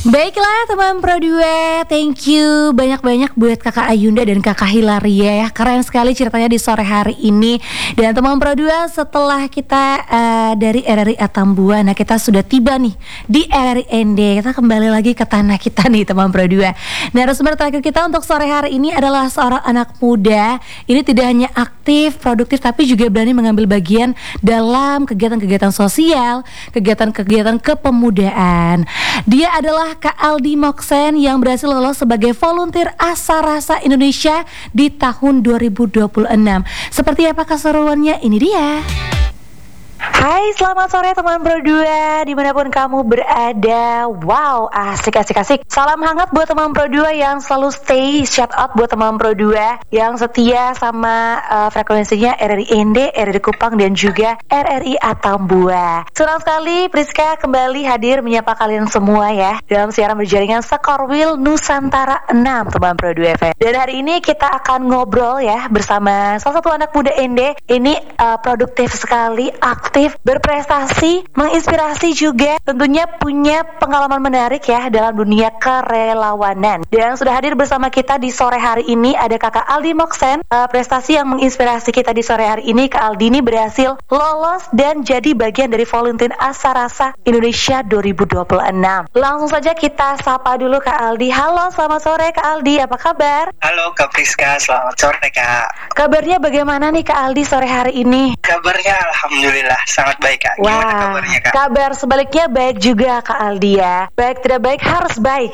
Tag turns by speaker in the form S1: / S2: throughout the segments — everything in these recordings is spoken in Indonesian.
S1: Baiklah teman Pro 2, thank you banyak-banyak buat Kakak Ayunda dan Kakak Hilaria ya. Keren sekali ceritanya di sore hari ini. Dan teman Pro 2, setelah kita dari RRI Atambua, nah kita sudah tiba nih di RRI ND. Kita kembali lagi ke tanah kita nih teman Pro 2. Nah, narasumber terakhir kita untuk sore hari ini adalah seorang anak muda. Ini tidak hanya aktif, produktif, tapi juga berani mengambil bagian dalam kegiatan-kegiatan sosial, kegiatan-kegiatan kepemudaan. Dia adalah Kak Aldi Moksen yang berhasil lolos sebagai volunteer Asa Rasa Indonesia di tahun 2026. Seperti apa keseruannya? Ini dia. Hai, selamat sore teman Pro 2 dimanapun kamu berada. Wow, asik. Salam hangat buat teman Pro 2 yang selalu stay. Shout out buat teman Pro 2 yang setia sama frekuensinya RRI ND, RRI Kupang dan juga RRI Atambua. Senang sekali Priska kembali hadir menyapa kalian semua ya dalam siaran berjaringan Sekorwil Nusantara 6 teman Pro 2 FM. Dan hari ini kita akan ngobrol ya bersama salah satu anak muda ND. Ini produktif sekali, aktif, berprestasi, menginspirasi juga, tentunya punya pengalaman menarik ya dalam dunia kerelawanan. Dan sudah hadir bersama kita di sore hari ini ada Kakak Aldi Moksen. Prestasi yang menginspirasi kita di sore hari ini, Kak Aldi ini berhasil lolos dan jadi bagian dari volunteer Asa Rasa Indonesia 2026. Langsung saja kita sapa dulu Kak Aldi. Halo, selamat sore Kak Aldi, apa kabar?
S2: Halo Kak Priska, selamat sore Kak.
S1: Kabarnya bagaimana nih Kak Aldi sore hari ini?
S2: Kabarnya alhamdulillah sangat baik Kak. Gimana kabarnya Kak?
S1: Kabar sebaliknya baik juga Kak Aldi ya. Baik tidak baik harus baik.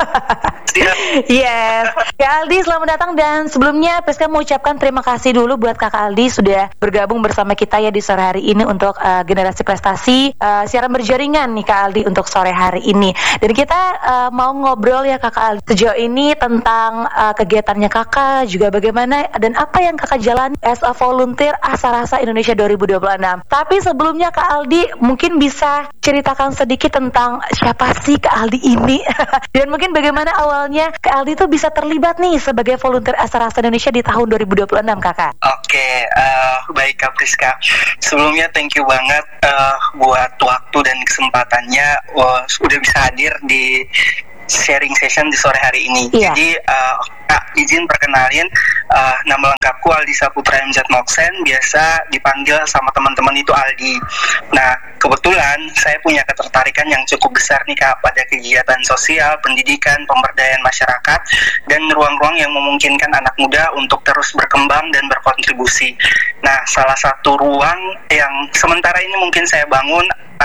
S1: Yes. Kak Aldi selamat datang dan sebelumnya Priska mau ucapkan terima kasih dulu buat Kakak Aldi sudah bergabung bersama kita ya di sore hari ini untuk generasi prestasi siaran berjaringan nih Kak Aldi untuk sore hari ini. Dan kita mau ngobrol ya Kakak Aldi sejauh ini tentang kegiatannya Kakak, juga bagaimana dan apa yang Kakak jalani as a volunteer Asa Rasa Indonesia 2026. Tapi sebelumnya Kak Aldi mungkin bisa ceritakan sedikit tentang siapa sih Kak Aldi ini dan mungkin bagaimana awalnya Kak Aldi tuh bisa terlibat nih sebagai volunteer Asa Rasa Indonesia di tahun 2026 Kakak.
S2: Oke, baik Kak Priska. Sebelumnya thank you banget buat waktu dan kesempatannya sudah bisa hadir di sharing session di sore hari ini.
S1: Iya.
S2: Jadi Kak izin perkenalin, nama lengkapku Aldi Saputra MZ Moksen, biasa dipanggil sama teman-teman itu Aldi. Nah, kebetulan saya punya ketertarikan yang cukup besar nih Kak pada kegiatan sosial, pendidikan, pemberdayaan masyarakat, dan ruang-ruang yang memungkinkan anak muda untuk terus berkembang dan berkontribusi. Nah, salah satu ruang yang sementara ini mungkin saya bangun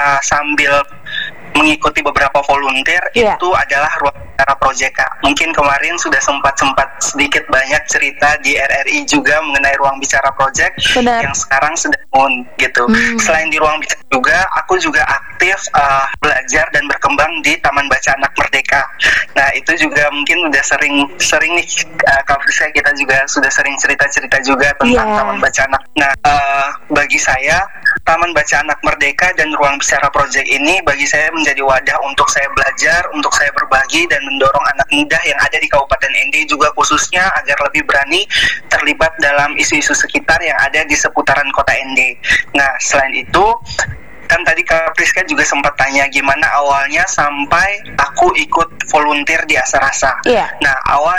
S2: sambil mengikuti beberapa volunteer itu adalah ruang bicara project Kak. Mungkin kemarin sudah sempat sedikit banyak cerita di RRI juga mengenai ruang bicara project.
S1: Benar. Yang
S2: sekarang sedang gitu. Selain di ruang bicara juga, aku juga aktif belajar dan berkembang di Taman Baca Anak Merdeka. Nah, itu juga mungkin udah sering nih Kak Friska, kita juga sudah sering cerita-cerita juga tentang Taman Baca Anak. Nah, bagi saya Taman Baca Anak Merdeka dan ruang bicara project ini bagi saya menjadi wadah untuk saya belajar, untuk saya berbagi dan mendorong anak muda yang ada di Kabupaten ND juga khususnya agar lebih berani terlibat dalam isu-isu sekitar yang ada di seputaran kota ND. Nah, selain itu kan tadi Kak Priska juga sempat tanya gimana awalnya sampai aku ikut volunteer di Asa Rasa.
S1: Yeah.
S2: Nah,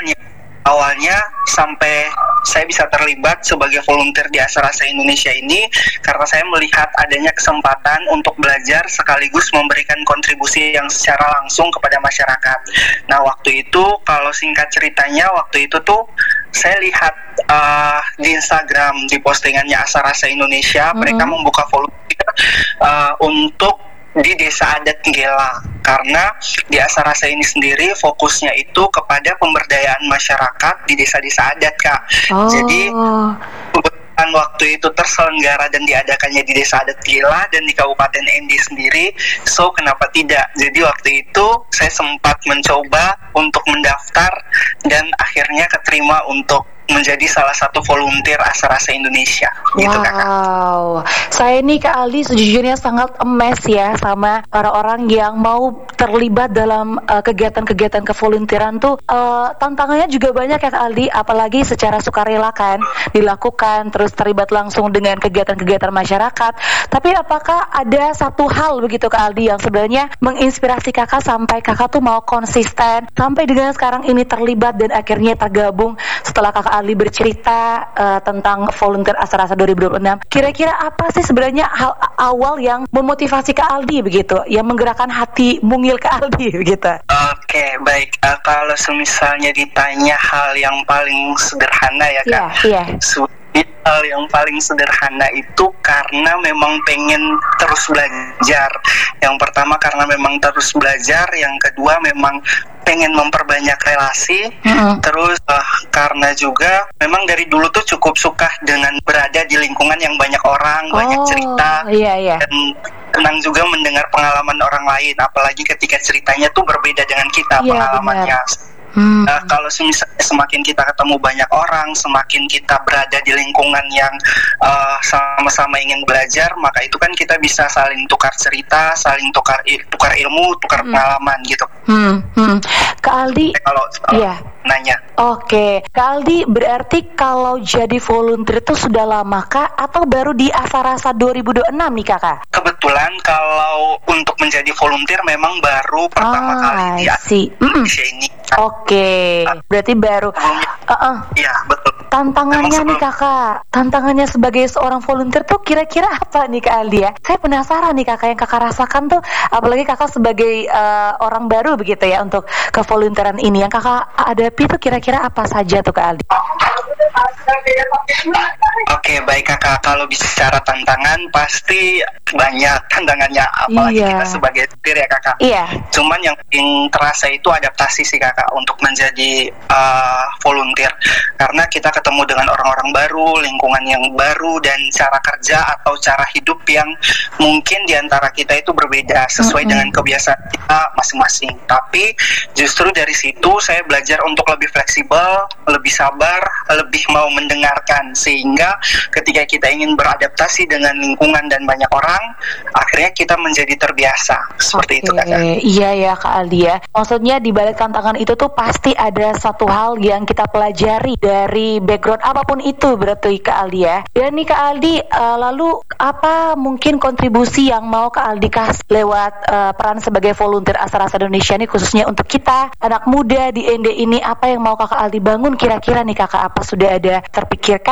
S2: awalnya sampai saya bisa terlibat sebagai volunteer di Asa Rasa Indonesia ini karena saya melihat adanya kesempatan untuk belajar sekaligus memberikan kontribusi yang secara langsung kepada masyarakat. Nah, waktu itu kalau singkat ceritanya waktu itu tuh saya lihat di Instagram di postingannya Asa Rasa Indonesia, mereka membuka volunteer untuk di Desa Adat Gela, karena di Asa Rasa ini sendiri fokusnya itu kepada pemberdayaan masyarakat di desa-desa adat Kak. Jadi kebetulan waktu itu terselenggara dan diadakannya di Desa Adat Gela dan di Kabupaten ND sendiri, so kenapa tidak? Jadi waktu itu saya sempat mencoba untuk mendaftar dan akhirnya keterima untuk menjadi salah satu volunteer Asa Rasa Indonesia. Gitu, Kakak.
S1: Wow, saya nih Kak Aldi sejujurnya sangat amazed ya sama orang-orang yang mau terlibat dalam kegiatan-kegiatan kevolunteeran tuh. Tantangannya juga banyak ya Kak Aldi, apalagi secara sukarela kan dilakukan, terus terlibat langsung dengan kegiatan-kegiatan masyarakat. Tapi apakah ada satu hal begitu Kak Aldi yang sebenarnya menginspirasi Kakak sampai Kakak tuh mau konsisten sampai dengan sekarang ini terlibat dan akhirnya tergabung setelah Kakak Aldi bercerita tentang volunteer Asa Rasa 2026. Kira-kira apa sih sebenarnya hal awal yang memotivasi Kak Aldi begitu, yang menggerakkan hati mungil Kak Aldi begitu?
S2: Oke, baik. Kalau misalnya ditanya hal yang paling sederhana ya Kak.
S1: Iya.
S2: Hal yang paling sederhana itu karena memang pengen terus belajar. Yang pertama karena memang terus belajar, yang kedua memang pengen memperbanyak relasi, terus karena juga memang dari dulu tuh cukup suka dengan berada di lingkungan yang banyak orang, banyak cerita, dan senang juga mendengar pengalaman orang lain, apalagi ketika ceritanya tuh berbeda dengan kita pengalamannya. Kalau semakin kita ketemu banyak orang, semakin kita berada di lingkungan yang sama-sama ingin belajar, maka itu kan kita bisa saling tukar cerita, saling tukar ilmu, tukar pengalaman gitu.
S1: Kak Aldi,
S2: kalau nanya.
S1: Oke, Kak Aldi, berarti kalau jadi volunteer itu sudah lama kah atau baru di Asa Rasa 2026 nih Kakak?
S2: Kebetulan kalau untuk menjadi volunteer memang baru pertama kali di Indonesia ini.
S1: Oke, berarti baru.
S2: Iya, betul.
S1: Tantangannya nih Kakak, tantangannya sebagai seorang volunteer tuh kira-kira apa nih Kak Aldi ya? Saya penasaran nih Kakak, yang Kakak rasakan tuh, apalagi Kakak sebagai orang baru begitu ya untuk kevolunteeran ini, yang Kakak hadapi tuh kira-kira apa saja tuh Kak Aldi?
S2: Oke, baik Kakak. Kalau bicara tantangan pasti banyak tantangannya, apalagi kita sebagai volunteer ya Kakak.
S1: Iya.
S2: Cuman yang paling terasa itu adaptasi sih Kakak untuk menjadi volunteer, karena kita ketemu dengan orang-orang baru, lingkungan yang baru, dan cara kerja atau cara hidup yang mungkin diantara kita itu berbeda sesuai dengan kebiasaan kita masing-masing. Tapi justru dari situ saya belajar untuk lebih fleksibel, lebih sabar, lebih mau mendengarkan, sehingga ketika kita ingin beradaptasi dengan lingkungan dan banyak orang, akhirnya kita menjadi terbiasa. Seperti itu Kakak.
S1: Iya ya Kak Aldi ya. Maksudnya di balik tantangan itu tuh pasti ada satu hal yang kita pelajari dari background apapun itu berarti Kak Aldi ya. Dan nih Kak Aldi, lalu apa mungkin kontribusi yang mau Kak Aldi kasih lewat peran sebagai volunteer Asa Rasa Indonesia ini, khususnya untuk kita anak muda di ND ini, apa yang mau Kakak Aldi bangun kira-kira nih Kakak? Apa sudah ada terpikirkan